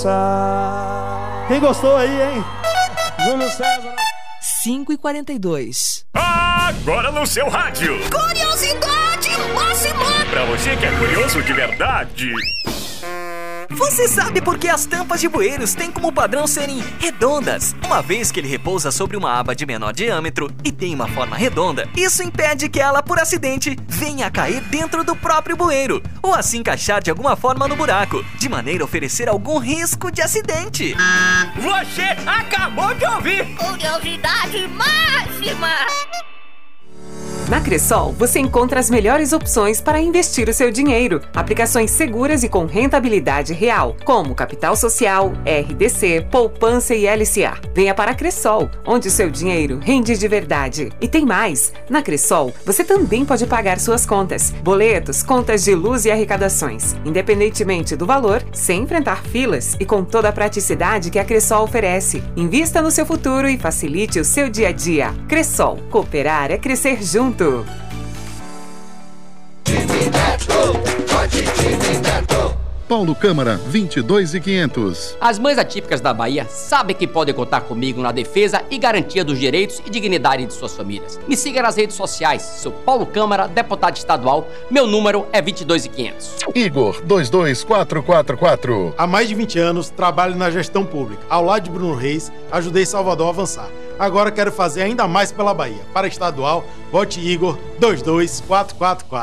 Quem gostou aí, hein? Júlio César. 5h42. Agora no seu rádio. Curiosidade máxima. Pra você que é curioso de verdade. Você sabe por que as tampas de bueiros têm como padrão serem redondas? Uma vez que ele repousa sobre uma aba de menor diâmetro e tem uma forma redonda, isso impede que ela, por acidente, venha a cair dentro do próprio bueiro ou a se encaixar de alguma forma no buraco, de maneira a oferecer algum risco de acidente. Você acabou de ouvir! Curiosidade máxima. Na Cressol, você encontra as melhores opções para investir o seu dinheiro. Aplicações seguras e com rentabilidade real, como Capital Social, RDC, Poupança e LCA. Venha para a Cressol, onde o seu dinheiro rende de verdade. E tem mais! Na Cressol, você também pode pagar suas contas, boletos, contas de luz e arrecadações, independentemente do valor, sem enfrentar filas e com toda a praticidade que a Cressol oferece. Invista no seu futuro e facilite o seu dia a dia. Cressol, cooperar é crescer junto. Paulo Câmara, 22.500. As mães atípicas da Bahia sabem que podem contar comigo na defesa e garantia dos direitos e dignidade de suas famílias. Me siga nas redes sociais, sou Paulo Câmara, deputado estadual, meu número é 22.500. Igor, 22444. Há mais de 20 anos, trabalho na gestão pública. Ao lado de Bruno Reis, ajudei Salvador a avançar. Agora quero fazer ainda mais pela Bahia. Para estadual, vote Igor 22444.